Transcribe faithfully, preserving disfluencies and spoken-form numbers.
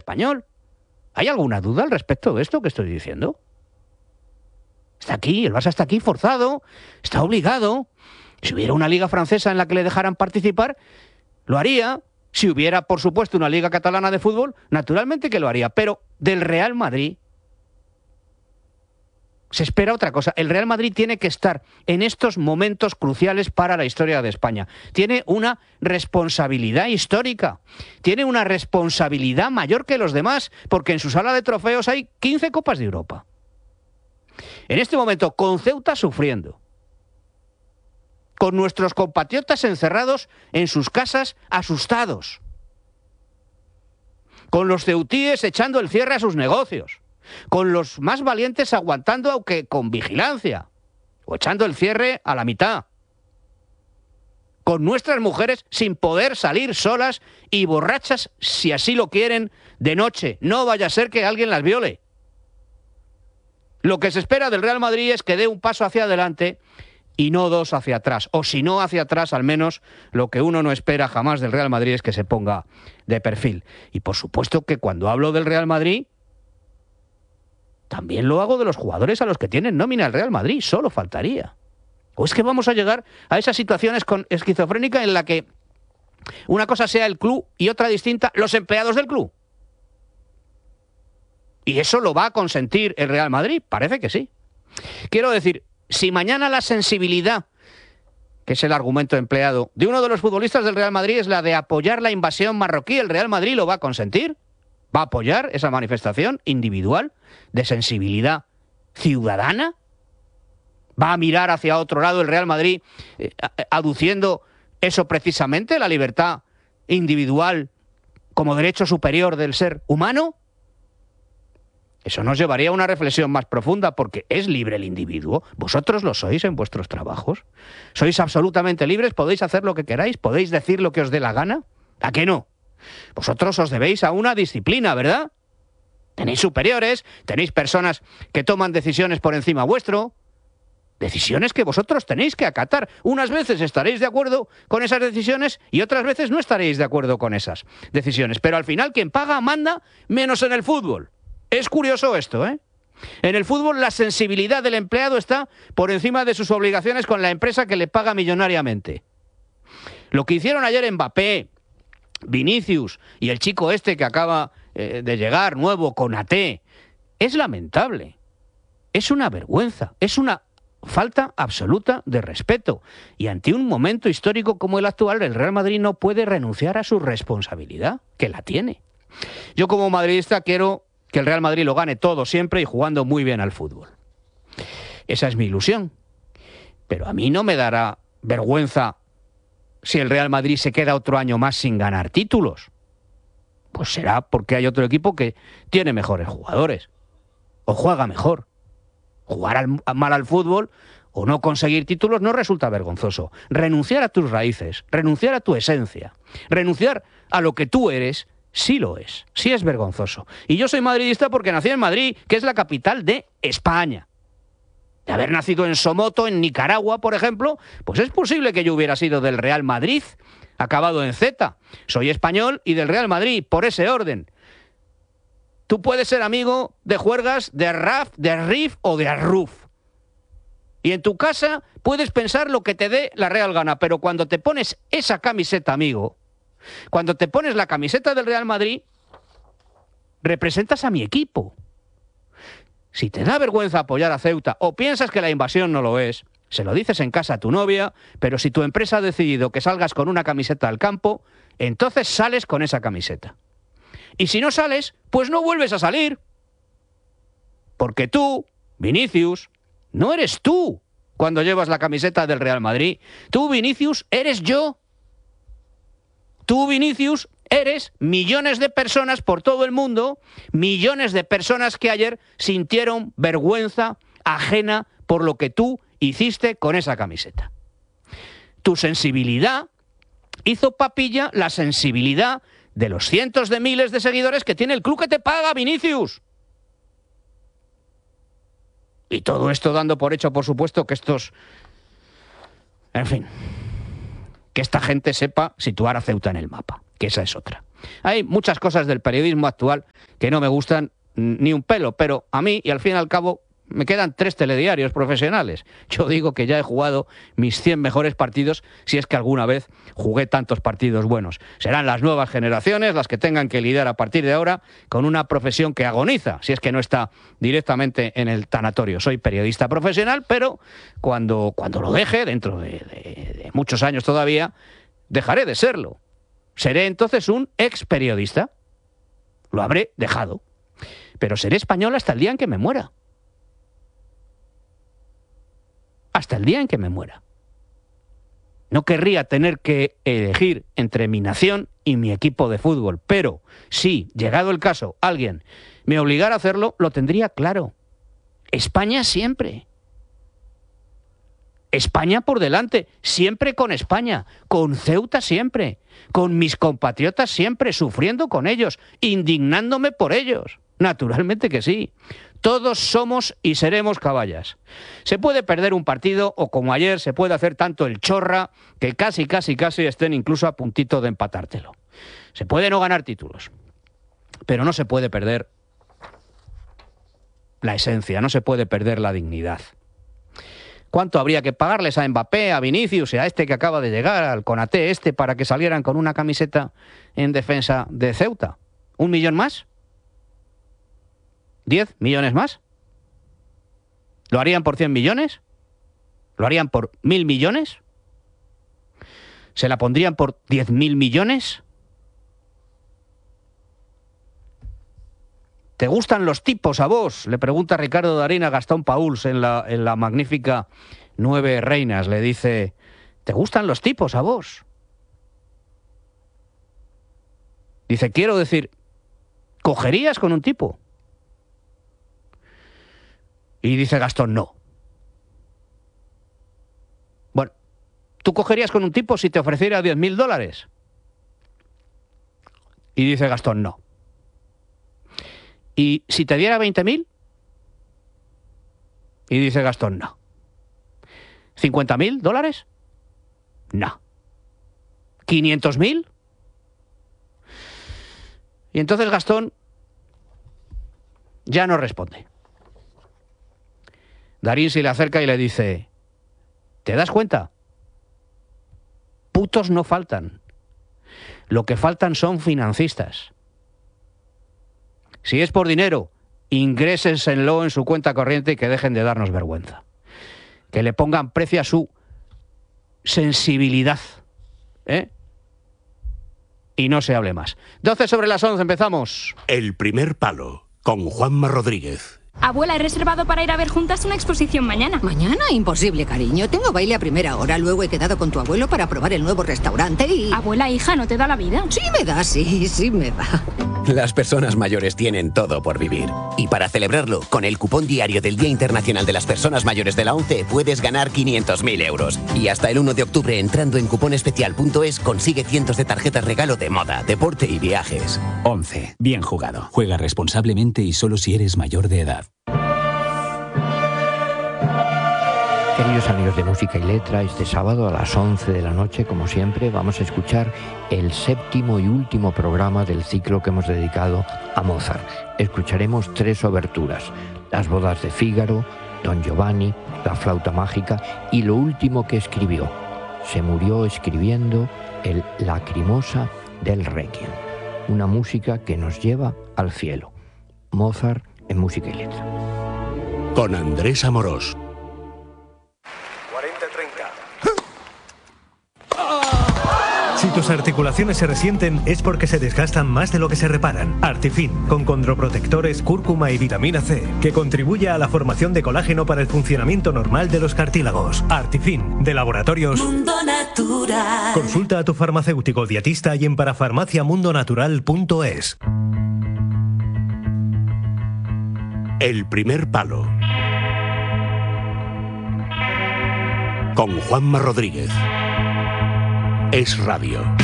español. ¿Hay alguna duda al respecto de esto que estoy diciendo? Está aquí, el Barça está aquí forzado, está obligado. Si hubiera una liga francesa en la que le dejaran participar, lo haría. Si hubiera, por supuesto, una liga catalana de fútbol, naturalmente que lo haría. Pero del Real Madrid se espera otra cosa. El Real Madrid tiene que estar en estos momentos cruciales para la historia de España. Tiene una responsabilidad histórica. Tiene una responsabilidad mayor que los demás, porque en su sala de trofeos hay quince Copas de Europa. En este momento, con Ceuta sufriendo, con nuestros compatriotas encerrados en sus casas, asustados, con los ceutíes echando el cierre a sus negocios, con los más valientes aguantando, aunque con vigilancia, o echando el cierre a la mitad, con nuestras mujeres sin poder salir solas y borrachas, si así lo quieren, de noche. No vaya a ser que alguien las viole. Lo que se espera del Real Madrid es que dé un paso hacia adelante y no dos hacia atrás. O si no hacia atrás, al menos lo que uno no espera jamás del Real Madrid es que se ponga de perfil. Y por supuesto que cuando hablo del Real Madrid, también lo hago de los jugadores a los que tienen nómina el Real Madrid. Solo faltaría. ¿O es que vamos a llegar a esas situaciones con esquizofrénica en la que una cosa sea el club y otra distinta los empleados del club? ¿Y eso lo va a consentir el Real Madrid? Parece que sí. Quiero decir, si mañana la sensibilidad, que es el argumento empleado, de uno de los futbolistas del Real Madrid es la de apoyar la invasión marroquí, ¿el Real Madrid lo va a consentir? ¿Va a apoyar esa manifestación individual de sensibilidad ciudadana? ¿Va a mirar hacia otro lado el Real Madrid eh, aduciendo eso precisamente, la libertad individual como derecho superior del ser humano? Eso nos llevaría a una reflexión más profunda, porque ¿es libre el individuo? ¿Vosotros lo sois en vuestros trabajos? ¿Sois absolutamente libres? ¿Podéis hacer lo que queráis? ¿Podéis decir lo que os dé la gana? ¿A qué no? Vosotros os debéis a una disciplina, ¿verdad? Tenéis superiores, tenéis personas que toman decisiones por encima vuestro, decisiones que vosotros tenéis que acatar. Unas veces estaréis de acuerdo con esas decisiones y otras veces no estaréis de acuerdo con esas decisiones. Pero al final quien paga manda, menos en el fútbol. Es curioso esto, ¿eh? En el fútbol la sensibilidad del empleado está por encima de sus obligaciones con la empresa que le paga millonariamente. Lo que hicieron ayer Mbappé, Vinicius y el chico este que acaba eh, de llegar nuevo, Konaté, es lamentable. Es una vergüenza, es una falta absoluta de respeto. Y ante un momento histórico como el actual, el Real Madrid no puede renunciar a su responsabilidad, que la tiene. Yo como madridista quiero que el Real Madrid lo gane todo siempre y jugando muy bien al fútbol. Esa es mi ilusión. Pero a mí no me dará vergüenza si el Real Madrid se queda otro año más sin ganar títulos. Pues será porque hay otro equipo que tiene mejores jugadores o juega mejor. Jugar al, mal al fútbol o no conseguir títulos no resulta vergonzoso. Renunciar a tus raíces, renunciar a tu esencia, renunciar a lo que tú eres, sí lo es, sí es vergonzoso. Y yo soy madridista porque nací en Madrid, que es la capital de España. De haber nacido en Somoto, en Nicaragua, por ejemplo, pues es posible que yo hubiera sido del Real Madrid, acabado en Z. Soy español y del Real Madrid, por ese orden. Tú puedes ser amigo de juergas, de Raf, de Rif o de Arruf. Y en tu casa puedes pensar lo que te dé la real gana, pero cuando te pones esa camiseta, amigo, cuando te pones la camiseta del Real Madrid, representas a mi equipo. Si te da vergüenza apoyar a Ceuta o piensas que la invasión no lo es, se lo dices en casa a tu novia, pero si tu empresa ha decidido que salgas con una camiseta al campo, entonces sales con esa camiseta. Y si no sales, pues no vuelves a salir. Porque tú, Vinicius, no eres tú cuando llevas la camiseta del Real Madrid. Tú, Vinicius, eres yo. Tú, Vinicius, eres millones de personas por todo el mundo, millones de personas que ayer sintieron vergüenza ajena por lo que tú hiciste con esa camiseta. Tu sensibilidad hizo papilla la sensibilidad de los cientos de miles de seguidores que tiene el club que te paga, Vinicius. Y todo esto dando por hecho, por supuesto, que estos... En fin... que esta gente sepa situar a Ceuta en el mapa, que esa es otra. Hay muchas cosas del periodismo actual que no me gustan ni un pelo, pero a mí, y al fin y al cabo, me quedan tres telediarios profesionales. Yo digo que ya he jugado mis cien mejores partidos, si es que alguna vez jugué tantos partidos buenos. Serán las nuevas generaciones las que tengan que lidiar a partir de ahora con una profesión que agoniza, si es que no está directamente en el tanatorio. Soy periodista profesional, pero cuando, cuando lo deje, dentro de, de, de muchos años todavía, dejaré de serlo. Seré entonces un ex periodista. Lo habré dejado. Pero seré español hasta el día en que me muera. Hasta el día en que me muera. No querría tener que elegir entre mi nación y mi equipo de fútbol, pero si, llegado el caso, alguien me obligara a hacerlo, lo tendría claro. España siempre. España por delante, siempre con España, con Ceuta siempre, con mis compatriotas siempre, sufriendo con ellos, indignándome por ellos. Naturalmente que sí. Todos somos y seremos caballas. Se puede perder un partido o, como ayer, se puede hacer tanto el chorra que casi, casi, casi estén incluso a puntito de empatártelo. Se puede no ganar títulos, pero no se puede perder la esencia, no se puede perder la dignidad. ¿Cuánto habría que pagarles a Mbappé, a Vinicius y a este que acaba de llegar, al Konaté este, para que salieran con una camiseta en defensa de Ceuta? ¿Un millón más? ¿Diez millones más? ¿Lo harían por cien millones? ¿Lo harían por mil millones? ¿Se la pondrían por diez mil millones? ¿Te gustan los tipos a vos? Le pregunta Ricardo Darín a Gastón Pauls en la, en la magnífica Nueve Reinas. Le dice, ¿te gustan los tipos a vos? Dice, quiero decir, ¿cogerías con un tipo? Y dice Gastón, no. Bueno, ¿tú cogerías con un tipo si te ofreciera diez mil dólares? Y dice Gastón, no. ¿Y si te diera veinte mil? Y dice Gastón, no. ¿cincuenta mil dólares? No. ¿quinientos mil? Y entonces Gastón ya no responde. Darín se le acerca y le dice, ¿te das cuenta? Putos no faltan. Lo que faltan son financistas. Si es por dinero, ingrésenlo en su cuenta corriente y que dejen de darnos vergüenza. Que le pongan precio a su sensibilidad. ¿Eh? Y no se hable más. doce sobre las once, empezamos. El primer palo, con Juanma Rodríguez. Abuela, he reservado para ir a ver juntas una exposición mañana. ¿Mañana? Imposible, cariño. Tengo baile a primera hora. Luego he quedado con tu abuelo para probar el nuevo restaurante y... Abuela, hija, ¿no te da la vida? Sí me da, sí, sí me da. Las personas mayores tienen todo por vivir. Y para celebrarlo, con el cupón diario del Día Internacional de las Personas Mayores de la ONCE puedes ganar quinientos mil euros. Y hasta el uno de octubre, entrando en cuponespecial punto es, consigue cientos de tarjetas regalo de moda, deporte y viajes. ONCE. Bien jugado. Juega responsablemente y solo si eres mayor de edad. Queridos amigos de Música y Letra, este sábado a las once de la noche, como siempre, vamos a escuchar el séptimo y último programa del ciclo que hemos dedicado a Mozart. Escucharemos tres oberturas: Las bodas de Fígaro, Don Giovanni, La flauta mágica y lo último que escribió. Se murió escribiendo el Lacrimosa del Requiem, una música que nos lleva al cielo. Mozart en Música y Letra. Con Andrés Amorós. Si tus articulaciones se resienten es porque se desgastan más de lo que se reparan. Artifin, con condroprotectores, cúrcuma y vitamina C, que contribuye a la formación de colágeno para el funcionamiento normal de los cartílagos. Artifin, de Laboratorios Mundo Natural. Consulta a tu farmacéutico dietista y en parafarmacia mundo natural punto es. El primer palo. Con Juanma Rodríguez. Es Radio.